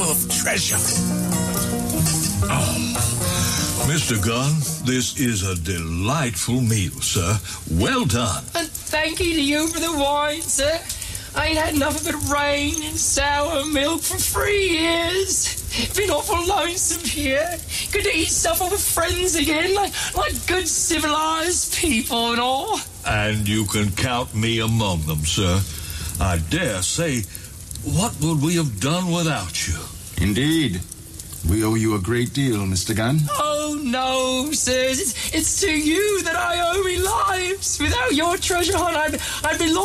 full of treasure. Mr. Gunn, this is a delightful meal, sir. Well done. And thank you to you for the wine, sir. I ain't had enough of it rain and sour milk for 3 years. Been awful lonesome here. Good to eat supper with friends again, like good civilized people and all. And you can count me among them, sir. I dare say, what would we have done without you? Indeed. We owe you a great deal, Mr. Gunn. Oh, no, sirs. It's to you that I owe me lives. Without your treasure hunt, I'd be lost.